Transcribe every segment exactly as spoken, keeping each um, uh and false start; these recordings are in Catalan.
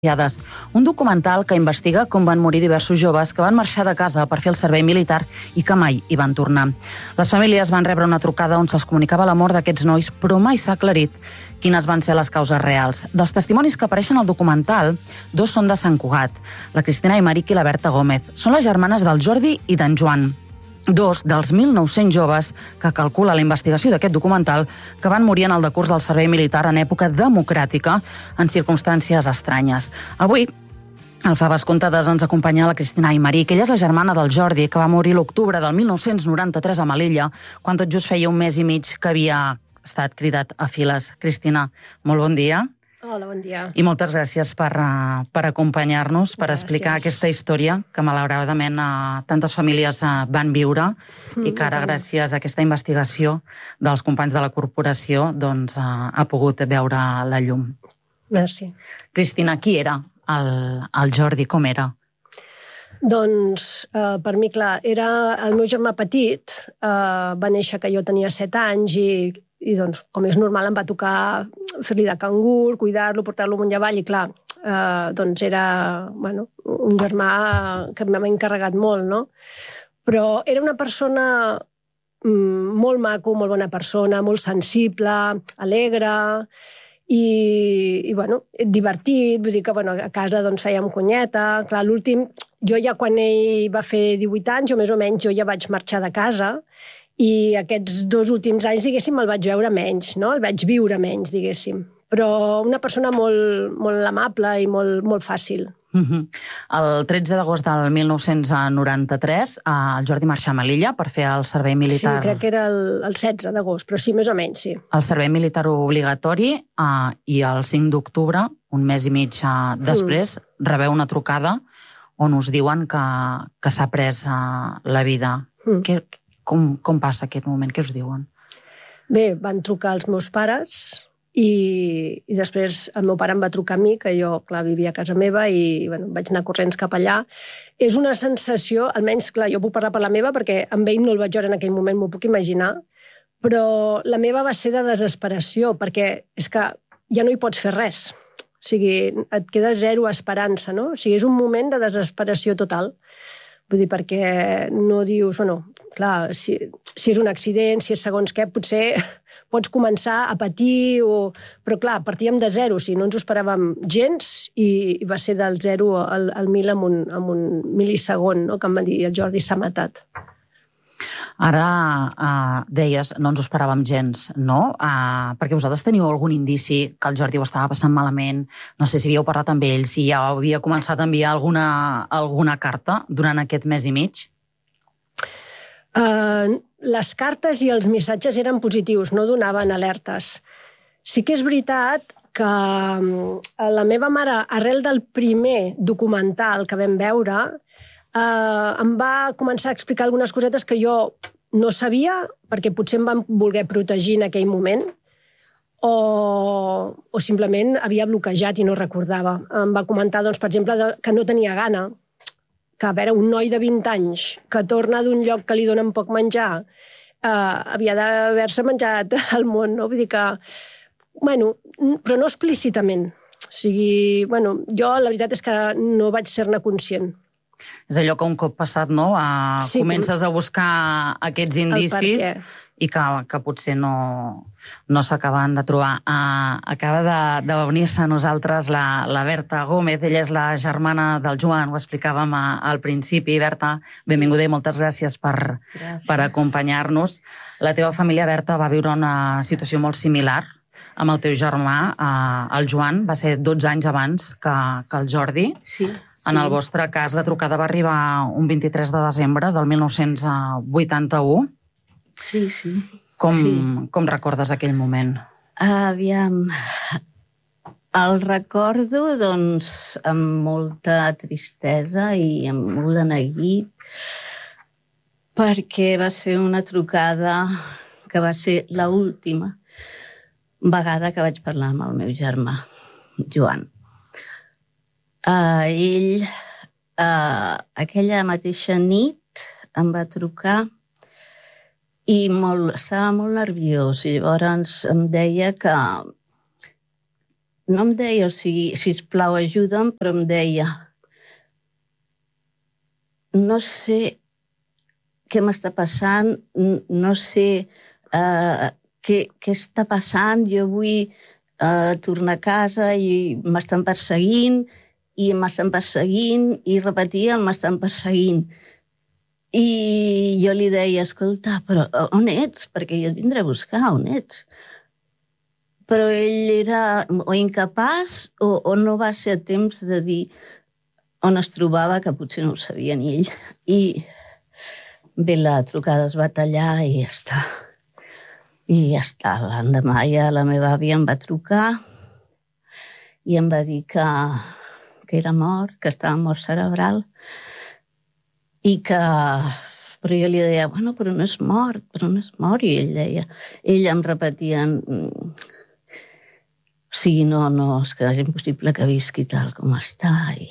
Un documental que investiga com van morir diversos joves que van marxar de casa per fer el servei militar i que mai hi van tornar. Les famílies van rebre una trucada on se'ls comunicava la mort d'aquests nois, però mai s'ha aclarit quines van ser les causes reals. Dels testimonis que apareixen al documental, dos són de Sant Cugat, la Cristina Aymeric i la Berta Gómez. Són les germanes del Jordi i d'en Joan, dos dels mil nou-cents joves que calcula la investigació d'aquest documental que van morir en el decurs del servei militar en època democràtica en circumstàncies estranyes. Avui, al Faves Contades ens acompanya la Cristina Aymeric. Ella és la germana del Jordi, que va morir l'octubre del mil nou-cents noranta-tres a Melilla, quan tot just feia un mes i mig que havia estat cridat a files. Cristina, molt bon dia. Hola, bon dia. I moltes gràcies per, uh, per acompanyar-nos, per gràcies. Explicar aquesta història que malauradament uh, tantes famílies uh, van viure mm, i que ara, gràcies a aquesta investigació dels companys de la corporació, doncs, uh, ha pogut veure la llum. Merci. Cristina, qui era el, el Jordi? Com era? Doncs, uh, per mi, clar, era el meu germà petit, uh, va néixer que jo tenia set anys i i doncs, com és normal, em va tocar fer-li de cangur, cuidar-lo, portar-lo amunt i avall, i clar, eh, doncs era bueno, un germà que m'ha encarregat molt, no? Però era una persona mm, molt maco, molt bona persona, molt sensible, alegre i, i bueno, divertit, vull dir que bueno, a casa doncs, fèiem conyeta. Clar, l'últim, jo ja quan ell va fer divuit anys, o més o menys, jo ja vaig marxar de casa, i aquests dos últims anys, diguéssim, el vaig veure menys, no? El vaig viure menys, diguéssim. Però una persona molt, molt amable i molt, molt fàcil. Uh-huh. El tretze d'agost del mil nou-cents noranta-tres, el Jordi marxa a Melilla per fer el servei militar... Sí, crec que era el, el setze d'agost, però sí, més o menys, sí. El servei militar obligatori uh, i el cinc d'octubre, un mes i mig uh, després, mm. rebeu una trucada on us diuen que, que s'ha pres uh, la vida. Mm. Què, Com, com passa aquest moment? Què us diuen? Bé, van trucar els meus pares i, i després el meu pare em va trucar a mi, que jo, clar, vivia a casa meva i bueno, vaig anar corrents cap allà. És una sensació, almenys, clar, jo puc parlar per la meva perquè amb ell no el vaig veure en aquell moment, m'ho puc imaginar, però la meva va ser de desesperació, perquè és que ja no hi pots fer res. O sigui, et queda zero esperança, no? O sigui, és un moment de desesperació total. Vull dir, perquè no dius, bueno, clar, si, si és un accident, si és segons què, potser pots començar a patir, o... però clar, partíem de zero, o sigui, no ens ho esperàvem gens i, i va ser del zero al, al mil en un, en un mil·lisegon, no? Que em van dir, el Jordi s'ha matat. Ara uh, deies, no ens ho esperàvem gens, no? Uh, perquè vosaltres teniu algun indici que el Jordi ho estava passant malament? No sé si havíeu parlat amb ell, si ja havia començat a enviar alguna, alguna carta durant aquest mes i mig? Uh, les cartes i els missatges eren positius, no donaven alertes. Sí que és veritat que la meva mare, arrel del primer documental que vam veure, Uh, em va començar a explicar algunes cosetes que jo no sabia, perquè potser em van voler protegir en aquell moment, o, o simplement havia bloquejat i no recordava. Em va comentar, doncs, per exemple, de, que no tenia gana, que, a veure, un noi de vint anys que torna d'un lloc que li donen poc menjar, uh, havia d'haver-se menjat al món, no? Vull dir que... Bueno, però no explícitament. O sigui, bueno, jo la veritat és que no vaig ser-ne conscient. És allò que un cop passat, no? Uh, sí, comences a buscar aquests indicis i que, que potser no, no s'acaben de trobar. Uh, acaba de, de venir-se a nosaltres la, la Berta Gómez, ella és la germana del Joan, ho explicàvem a, al principi. Berta, benvinguda i moltes gràcies per, gràcies. per acompanyar-nos. La teva família, Berta, va viure una situació molt similar amb el teu germà, uh, el Joan, va ser dotze anys abans que, que el Jordi. Sí. Sí. En el vostre cas, la trucada va arribar un vint-i-tres de desembre del mil nou-cents vuitanta-u. Sí, sí. Com, sí. com recordes aquell moment? Aviam, el recordo, doncs, amb molta tristesa i amb molt de neguit, perquè va ser una trucada que va ser l'última vegada que vaig parlar amb el meu germà, Joan. Uh, ell, uh, aquella mateixa nit, em va trucar i molt, estava molt nerviós. I llavors em deia que no em deia, o sigui, sisplau, ajuda'm, però em deia, no sé què m'està passant, no sé uh, què, què està passant, jo vull uh, tornar a casa i m'estan perseguint, i m'estan perseguint, i repetia el m'estan perseguint. I jo li deia, escolta, però on ets? Perquè jo et vindré a buscar, on ets? Però ell era o incapaç o, o no va ser a temps de dir on es trobava, que potser no ho sabia ni ell. I bé, la trucada es va tallar i ja està. I ja està. L'endemà ja la meva àvia em va trucar i em va dir que, que era mort, que estava mort cerebral i que... Però jo li deia, bueno, però no és mort, però no és mort. I ell deia, ell em repetia, o sigui, no, no, és que és impossible que visqui tal com està. I,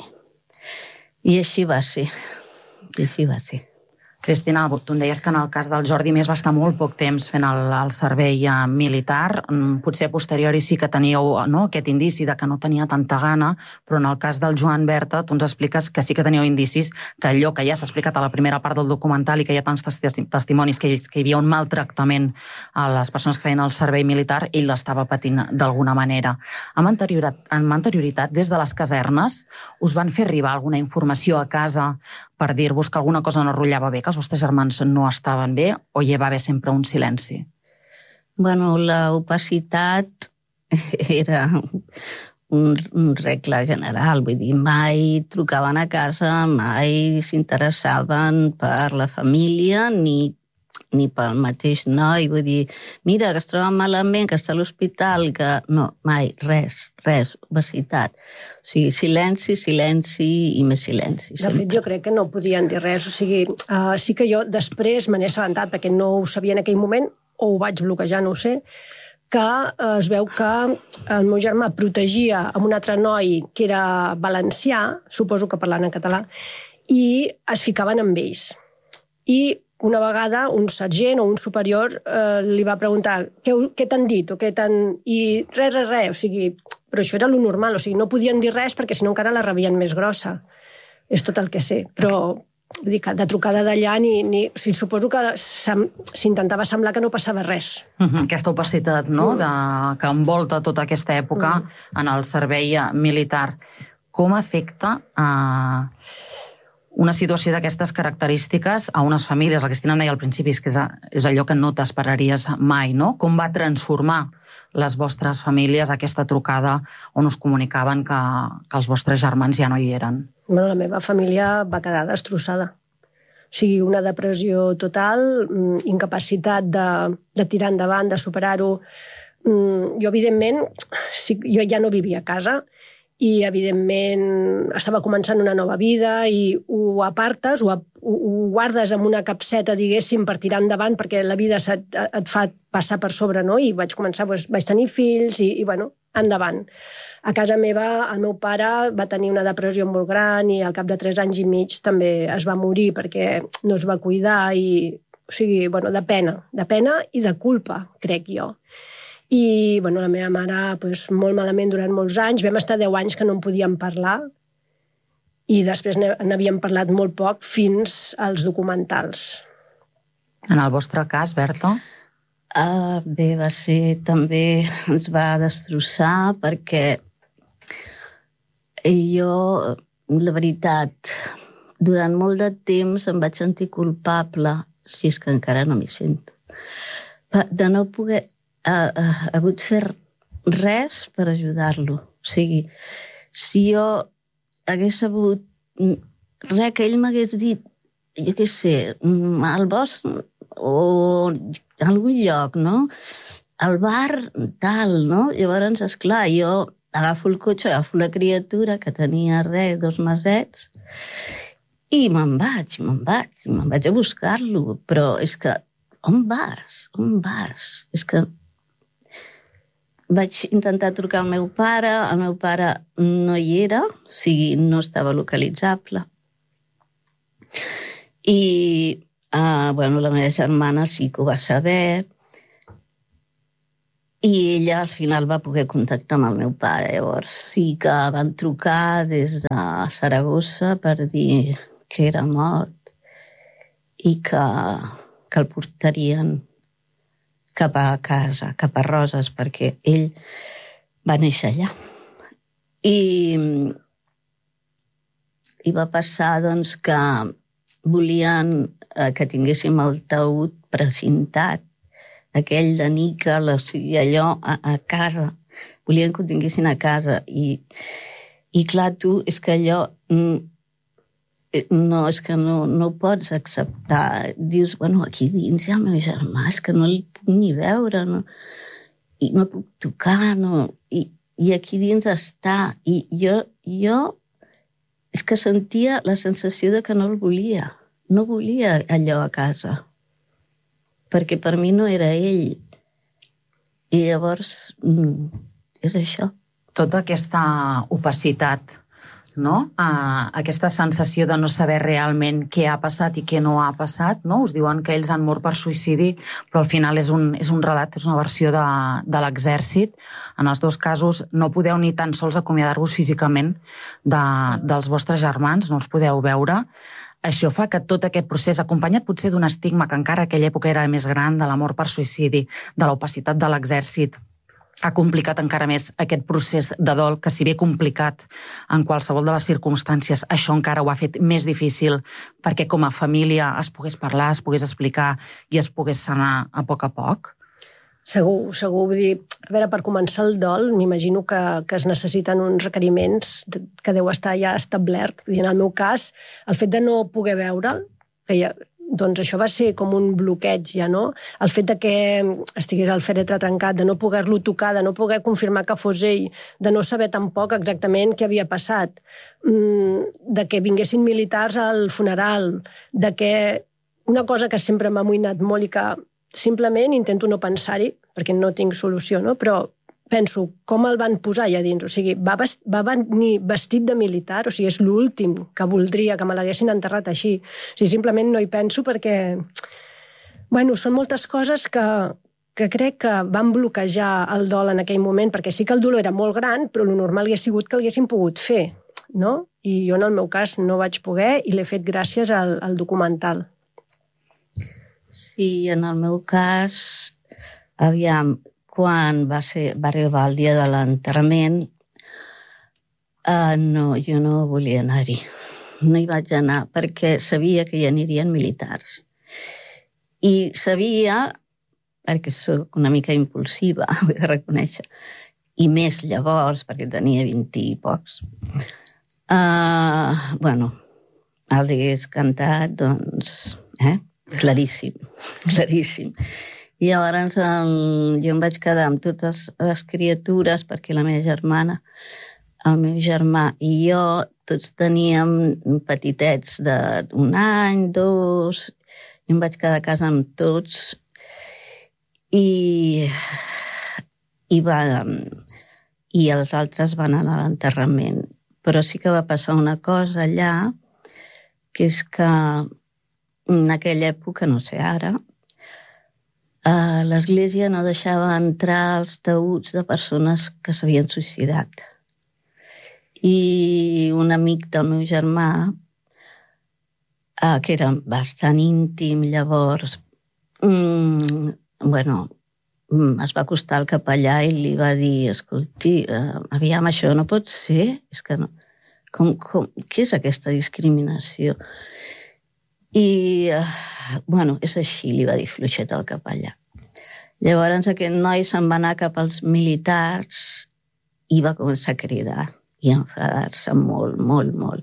i així va ser, i així va ser. Cristina, tu em deies que en el cas del Jordi Més va estar molt poc temps fent el, el servei militar. Potser a posteriori sí que teníeu, no, aquest indici de que no tenia tanta gana, però en el cas del Joan Berta tu ens expliques que sí que teníeu indicis que allò que ja s'ha explicat a la primera part del documental i que hi ha tants testimonis que, que hi havia un maltractament a les persones que feien el servei militar, ell l'estava patint d'alguna manera. Amb anterioritat, amb anterioritat, des de les casernes, us van fer arribar alguna informació a casa per dir-vos que alguna cosa no rotllava bé, que els vostres germans no estaven bé, o hi va haver sempre un silenci? Bueno, l'opacitat era un, un regla general, vull dir, mai trucaven a casa, mai s'interessaven per la família, ni, ni pel mateix noi, vull dir, mira, que es troba malament, que està a l'hospital, que... No, mai, res, res, opacitat. O sigui, silenci, silenci i més silenci. De fet, jo crec que no podien dir res. O sigui, uh, sí que jo després me n'he assabentat, perquè no ho sabia en aquell moment, o ho vaig bloquejar, no ho sé, que uh, es veu que el meu germà protegia amb un altre noi que era valencià, suposo que parlant en català, i es ficaven amb ells. I una vegada un sergent o un superior eh, li va preguntar què, què t'han dit o què t'han... I res, res, res, o sigui, però això era lo normal, o sigui, no podien dir res perquè si no encara la rebien més grossa. És tot el que sé, però vull dir que de trucada d'allà ni... ni o sigui, suposo que s'intentava semblar que no passava res. Uh-huh. Aquesta opacitat, no?, de, que envolta tota aquesta època uh-huh. en el servei militar. Com afecta a... una situació d'aquestes característiques a unes famílies? La Cristina em deia al principi que és, és allò que no t'esperaries mai, no? Com va transformar les vostres famílies aquesta trucada on us comunicaven que, que els vostres germans ja no hi eren? Bueno, la meva família va quedar destrossada. O sigui, una depressió total, incapacitat de, de tirar endavant, de superar-ho. Jo, evidentment, jo ja no vivia a casa, i, evidentment, estava començant una nova vida i ho apartes, ho, ho guardes en una capseta, diguéssim, per tirar endavant, perquè la vida et, et fa passar per sobre, no? I vaig començar, doncs, vaig tenir fills i, i, bueno, endavant. A casa meva, el meu pare va tenir una depressió molt gran i al cap de tres anys i mig també es va morir perquè no es va cuidar i, o sigui, bueno, de pena, de pena i de culpa, crec jo. I, bueno, la meva mare, doncs, molt malament durant molts anys. Vam estar deu anys que no en podíem parlar i després n'havíem parlat molt poc fins als documentals. En el vostre cas, Berta? Uh, bé, va ser també... Ens va destrossar perquè jo, la veritat, durant molt de temps em vaig sentir culpable, si és que encara no m'hi sento, de no poder... ha hagut fer res per ajudar-lo. O sigui, si jo hagués sabut res que ell m'hagués dit, jo què sé, al bosc o a algun lloc, no? Al bar, tal, no? Llavors, esclar, jo agafo el cotxe, agafo la criatura que tenia res, dos mesets, i me'n vaig, me'n vaig, me'n vaig a buscar-lo. Però és que, on vas? On vas? És que vaig intentar trucar al meu pare, el meu pare no hi era, o sigui, no estava localitzable. I, uh, bueno, la meva germana sí que ho va saber. I ella al final va poder contactar amb el meu pare. Llavors sí que van trucar des de Saragossa per dir que era mort i que, que el portarien cap a casa, cap a Roses, perquè ell va néixer allà. I, i va passar doncs, que volien eh, que tinguéssim el taüt precintat, aquell de níquel, o sigui, allò a, a casa. Volien que ho tinguessin a casa. I, i clar, tu, és que allò... No, és que no, no ho pots acceptar. Dius, bueno, aquí dins hi ha el meu germà, és que no el puc ni veure, no, i no puc tocar, no, i, i aquí dins està. I jo, jo és que sentia la sensació de que no el volia. No volia allò a casa. Perquè per mi no era ell. I llavors, és això. Tota aquesta opacitat, no? Uh, aquesta sensació de no saber realment què ha passat i què no ha passat, no? Us diuen que ells han mort per suïcidi, però al final és un, és un relat, és una versió de, de l'exèrcit. En els dos casos no podeu ni tan sols acomiadar-vos físicament de, dels vostres germans, no els podeu veure. Això fa que tot aquest procés, acompanyat potser d'un estigma que encara a aquella època era més gran, de la mort per suïcidi, de l'opacitat de l'exèrcit, ha complicat encara més aquest procés de dol, que si bé complicat en qualsevol de les circumstàncies, això encara ho ha fet més difícil perquè com a família es pogués parlar, es pogués explicar i es pogués sanar a poc a poc? Segur, segur. Vull dir, a veure, per començar el dol, m'imagino que, que es necessiten uns requeriments que deu estar ja establert. Vull dir, en el meu cas, el fet de no poder veure'l, que ja, doncs això va ser com un bloqueig ja, no? El fet de que estigués el fèretre trencat, de no poder-lo tocar, de no poder confirmar que fos ell, de no saber tampoc exactament què havia passat, de que vinguessin militars al funeral, de que una cosa que sempre m'ha amoïnat molt i que simplement intento no pensar-hi, perquè no tinc solució, no? Però penso, com el van posar allà dins? O sigui, va, vest, va venir vestit de militar, o sigui, és l'últim que voldria que me l'haguessin enterrat així. O sigui, simplement no hi penso perquè... Bueno, són moltes coses que, que crec que van bloquejar el dol en aquell moment, perquè sí que el dolor era molt gran, però el normal hauria sigut que l'haguessin pogut fer, no? I jo, en el meu cas, no vaig poder i l'he fet gràcies al, al documental. Sí, en el meu cas, aviam, quan va, ser, va arribar el dia de l'enterrament, uh, no, jo no volia anar-hi. No hi vaig anar perquè sabia que hi anirien militars. I sabia, perquè sóc una mica impulsiva, ho he de reconèixer, i més llavors, perquè tenia vint i pocs, uh, bueno, hagués cantat, doncs, eh? Claríssim, claríssim. I llavors el, jo em vaig quedar amb totes les criatures perquè la meva germana, el meu germà i jo, tots teníem petitets d'un any, dos, i em vaig quedar a casa amb tots i, i, va, i els altres van anar a l'enterrament. Però sí que va passar una cosa allà, que és que en aquella època, no sé ara, l'església no deixava entrar els taüts de persones que s'havien suïcidat. I un amic del meu germà, que era bastant íntim llavors, mm, bueno, es va acostar al capellà i li va dir, escolti, aviam, això no pot ser, és que no, com, com, què és aquesta discriminació? I, bueno, és així, li va dir fluixet al capellà. Llavors aquest noi se'n va anar cap als militars i va començar a cridar i a enfadar-se molt, molt, molt.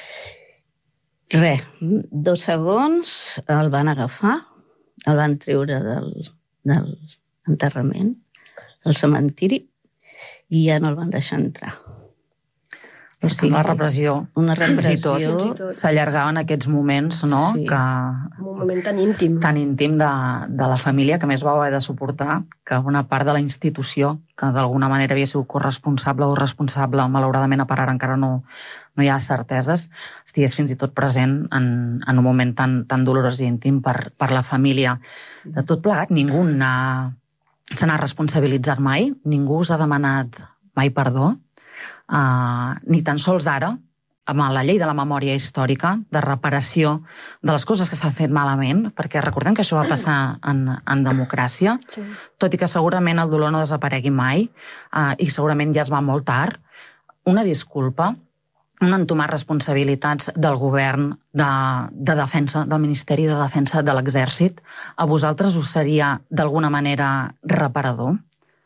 Res, dos segons el van agafar, el van treure del, del enterrament, del cementiri, i ja no el van deixar entrar. O sigui, la repressió, una repressió, fins i tot s'allargava en aquests moments, no? Sí. Que, un moment tan íntim. Tan íntim de, de la família, que més va haver de suportar que una part de la institució, que d'alguna manera havia sigut corresponsable o responsable, malauradament a parar encara no, no hi ha certeses, estigués fins i tot present en, en un moment tan, tan dolorós i íntim per, per la família. De tot plegat, ningú n'ha se n'ha responsabilitzat mai, ningú us ha demanat mai perdó, uh, ni tan sols ara, amb la llei de la memòria històrica, de reparació de les coses que s'han fet malament, perquè recordem que això va passar en, en democràcia, sí. Tot i que segurament el dolor no desaparegui mai, uh, i segurament ja es va molt tard, una disculpa, un entomar responsabilitats del govern de, de defensa, del Ministeri de Defensa de l'Exèrcit, a vosaltres us seria d'alguna manera reparador?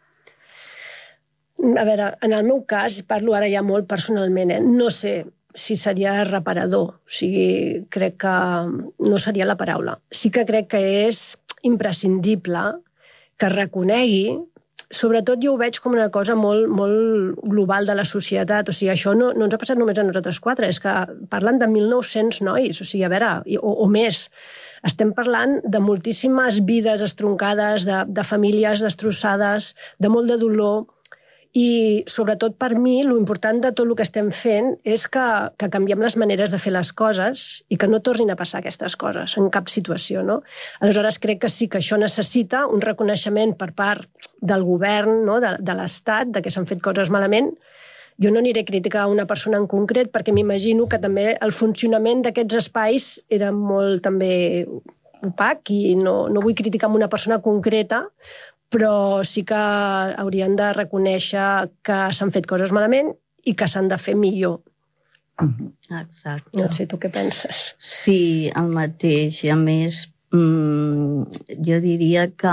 A veure, en el meu cas, parlo ara ja molt personalment, eh? No sé si seria reparador, o sigui, crec que no seria la paraula. Sí que crec que és imprescindible que reconegui. Sobretot jo ho veig com una cosa molt, molt global de la societat. O sigui, això no, no ens ha passat només a nosaltres quatre, és que parlen de mil nou-cents nois, o sigui, a veure, o, o més. Estem parlant de moltíssimes vides estroncades, de, de famílies destrossades, de molt de dolor. I, sobretot per mi, l'important de tot el que estem fent és que, que canviem les maneres de fer les coses i que no tornin a passar aquestes coses en cap situació, no? Aleshores, crec que sí que això necessita un reconeixement per part del govern, no? de, de l'Estat, de que s'han fet coses malament. Jo no aniré a criticar una persona en concret perquè m'imagino que també el funcionament d'aquests espais era molt també opac i no, no vull criticar una persona concreta, però sí que haurien de reconèixer que s'han fet coses malament i que s'han de fer millor. Exacte. No sé, tu què penses? Sí, el mateix. I a més, jo diria que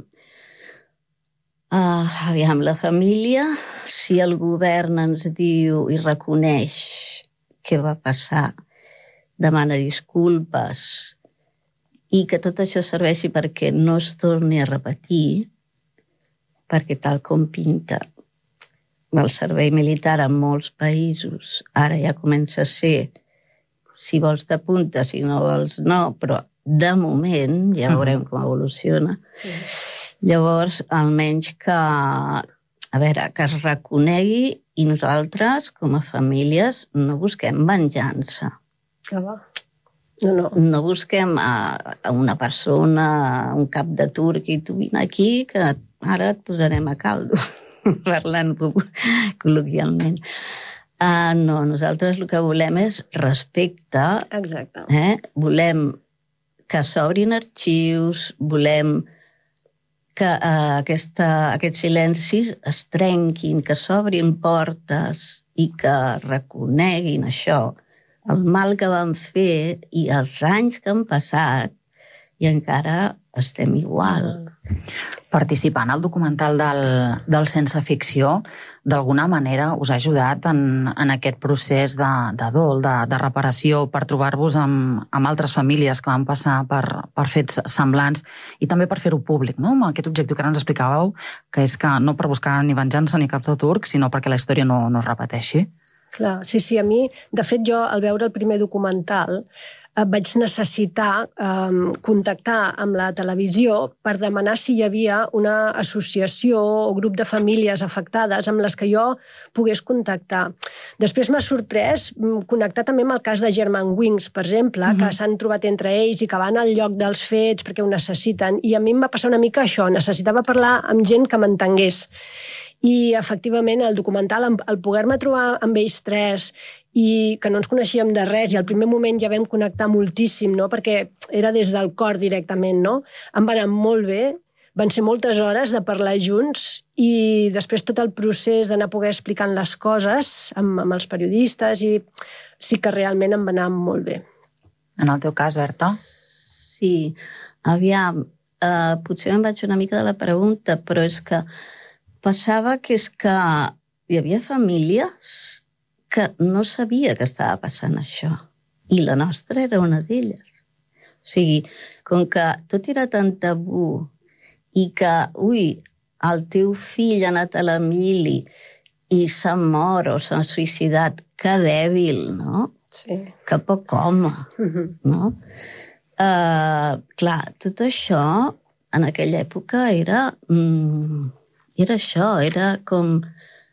uh, aviam, la família, si el govern ens diu i reconeix què va passar, demana disculpes i que tot això serveixi perquè no es torni a repetir, perquè tal com pinta el servei militar en molts països, ara ja comença a ser, si vols t'apuntes, si no vols no, però de moment ja veurem com evoluciona. Llavors, almenys que, a veure, que es reconegui i nosaltres, com a famílies, no busquem venjança. Que va. No, no. No busquem a, a una persona, un cap de turc, i tu vine aquí, que ara et posarem a caldo, parlant col·loquialment. Uh, no, nosaltres el que volem és respecte. Exacte. Eh? Volem que s'obrin arxius, volem que uh, aquesta, aquests silencis es trenquin, que s'obrin portes i que reconeguin això, el mal que van fer i els anys que han passat i encara estem igual. Participar en el documental del, del Sense Ficció d'alguna manera us ha ajudat en, en aquest procés de, de dol, de, de reparació, per trobar-vos amb, amb altres famílies que van passar per, per fets semblants i també per fer-ho públic, no? Amb aquest objectiu que ara ens explicàveu, que és que no per buscar ni venjança ni caps de turc, sinó perquè la història no, no es repeteixi. Clar, sí, sí, a mi, de fet, jo, al veure el primer documental, vaig necessitar eh, contactar amb la televisió per demanar si hi havia una associació o grup de famílies afectades amb les que jo pogués contactar. Després m'ha sorprès connectar també amb el cas de Germanwings, per exemple, mm-hmm. que s'han trobat entre ells i que van al lloc dels fets perquè ho necessiten. I a mi em va passar una mica això, necessitava parlar amb gent que m'entengués. I, efectivament, el documental, el poder-me trobar amb ells tres i que no ens coneixíem de res, i al primer moment ja vam connectar moltíssim, no? Perquè era des del cor directament, no? Em va anar molt bé, van ser moltes hores de parlar junts i després tot el procés d'anar a poder explicant les coses amb, amb els periodistes, i sí que realment em va anar molt bé. En el teu cas, Berta? Sí, aviam, eh, potser em vaig una mica de la pregunta, però és que passava que és que hi havia famílies que no sabia que estava passant això. I la nostra era una d'elles. O sigui, com que tot era tan tabú i que, ui, el teu fill ha anat a la mili i s'ha mort o s'ha suïcidat, que dèbil, no? Sí. Que poc home, no? Uh, clar, tot això en aquella època era... Mm, Era això, era com...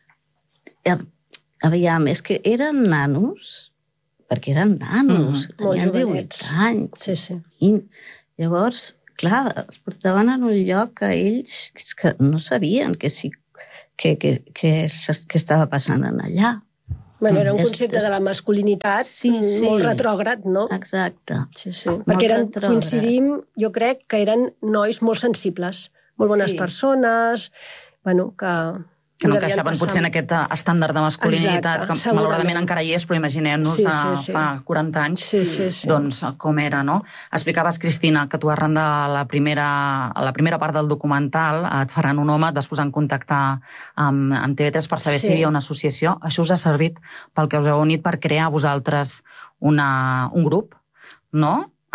Aviam, és que eren nanos, perquè eren nanos, mm, tenien divuit anys. Sí, sí. I llavors, clar, els portaven en un lloc que ells que no sabien que, sí, que, que, que, que estava passant allà. Bueno, era un concepte de la masculinitat sí, sí. molt retrògrad, no? Exacte. Sí, sí. Perquè eren, coincidim, jo crec que eren nois molt sensibles, molt bones sí. persones, bueno, que... Que no encaixaven potser en aquest estàndard de masculinitat, exacte, que malauradament encara hi és, però imaginem-nos sí, sí, sí. fa quaranta anys, sí, sí, sí. doncs com era, no? Explicaves, Cristina, que tu arran de la primera, la primera part del documental et faran un home, et vas posar en contacte amb, amb T V tres per saber sí. si hi havia una associació. Això us ha servit pel que us heu unit per crear vosaltres una, un grup, no?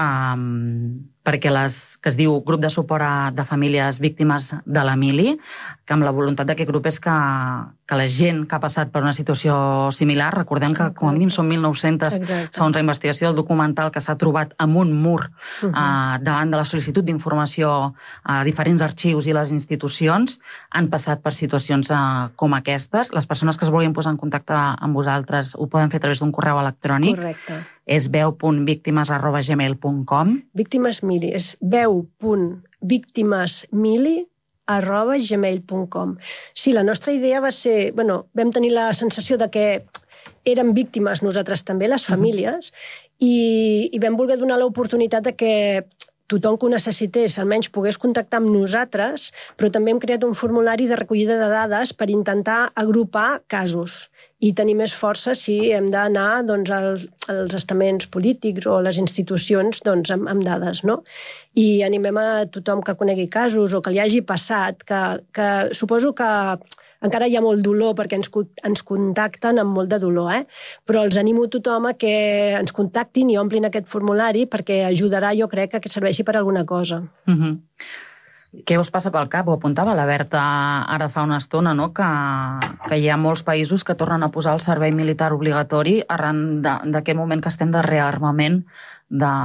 Um, perquè les, que es diu Grup de Suport a, de Famílies Víctimes de l'Emili, que amb la voluntat d'aquest grup és que, que la gent que ha passat per una situació similar, recordem que com a mínim són mil nou-cents, segons la investigació del documental, que s'ha trobat amb un mur uh-huh. uh, davant de la sol·licitud d'informació a diferents arxius i les institucions, han passat per situacions uh, com aquestes. Les persones que es vulguin posar en contacte amb vosaltres ho poden fer a través d'un correu electrònic. Correcte. És veu punt víctimes arroba gmail punt com. Víctimes Mili, és veu punt víctimes mili arroba gmail punt com. Sí, la nostra idea va ser... Bueno, vam tenir la sensació de que érem víctimes nosaltres també, les famílies, uh-huh. i, i vam voler donar l'oportunitat de que tothom que ho necessités almenys pogués contactar amb nosaltres, però també hem creat un formulari de recollida de dades per intentar agrupar casos i tenir més força si hem d'anar doncs, als, als estaments polítics o a les institucions doncs, amb, amb dades. No? I animem a tothom que conegui casos o que li hagi passat, que, que suposo que encara hi ha molt dolor perquè ens, ens contacten amb molt de dolor, eh? Però els animo a tothom a que ens contactin i omplin aquest formulari perquè ajudarà, jo crec, a que serveixi per alguna cosa. Uh-huh. Què us passa pel cap? Ho apuntava la Berta ara fa una estona, no? que, que hi ha molts països que tornen a posar el servei militar obligatori arran d'aquest moment que estem de rearmament de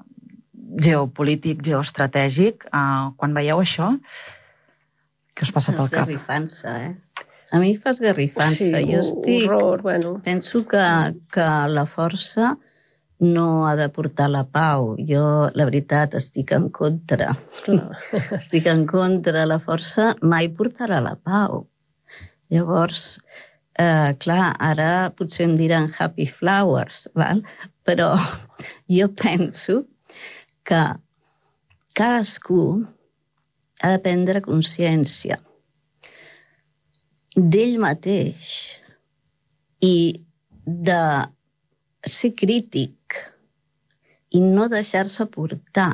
geopolític, geoestratègic. Uh, quan veieu això, què us passa pel cap? Esgarrifança, eh? A mi fa esgarrifança. Sí, jo estic... horror, bueno. Penso que, que la força no ha de portar la pau. Jo, la veritat, estic en contra. Estic en contra. La força mai portarà la pau. Llavors, eh, clar, ara potser em diran happy flowers, val? Però jo penso que cadascú ha de prendre consciència d'ell mateix i de ser crític i no deixar-se portar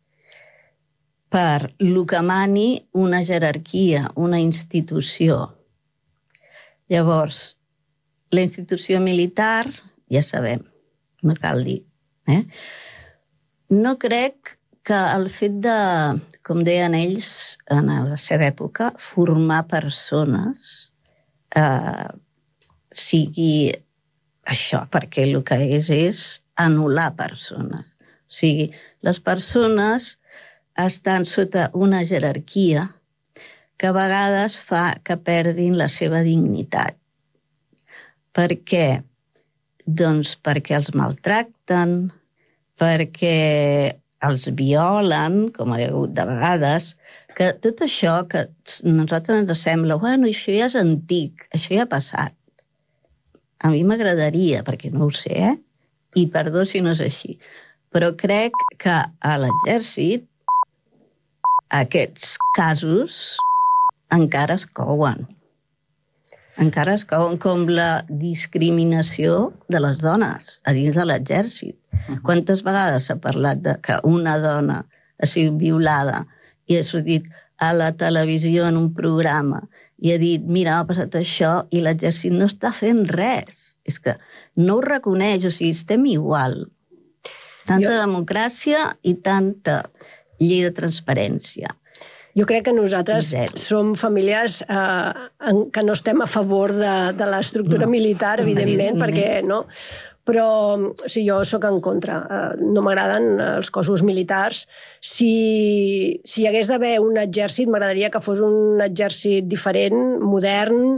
per lo que mani una jerarquia, una institució. Llavors, la institució militar, ja sabem, no cal dir. Eh? No crec que el fet de, com deien ells en la seva època, formar persones eh, sigui això, perquè el que és és anul·lar persones. O sigui, les persones estan sota una jerarquia que a vegades fa que perdin la seva dignitat. Per què? Doncs perquè els maltracten, perquè els violen, com ha hagut de vegades, que tot això que a nosaltres ens sembla, bueno, això ja és antic, això ja ha passat. A mi m'agradaria, perquè no ho sé, eh? I perdó si no és així, però crec que a l'exèrcit aquests casos encara es couen. Encara es couen, com la discriminació de les dones a dins de l'exèrcit. Uh-huh. Quantes vegades s'ha parlat de que una dona ha sigut violada i ha sortit a la televisió en un programa i ha dit, mira, m'ha passat això, i l'exèrcit no està fent res. És que no ho reconeix, o sigui, estem igual. Tanta jo... democràcia i tanta llei de transparència. Jo crec que nosaltres Zero. som famílies eh, en, que no estem a favor de, de l'estructura no, militar, evidentment, perquè no... Però o sigui, jo sóc en contra. Eh, no m'agraden els cossos militars. Si, si hi hagués d'haver un exèrcit, m'agradaria que fos un exèrcit diferent, modern,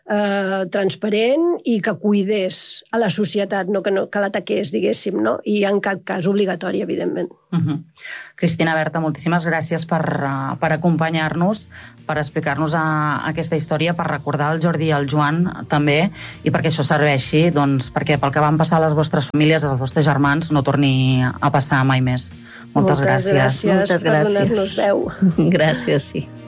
eh, transparent i que cuidés a la societat, no que, no, que l'ataqués, diguéssim, no? I en cap cas obligatori, evidentment. Uh-huh. Cristina Berta, moltíssimes gràcies per, uh, per acompanyar-nos, per explicar-nos uh, aquesta història, per recordar el Jordi i el Joan també, i perquè això serveixi, doncs, perquè pel que van passar a les vostres famílies, als vostres germans, no torni a passar mai més. Moltes, Moltes gràcies. gràcies. Moltes gràcies per donar-nos veu. Gràcies, sí.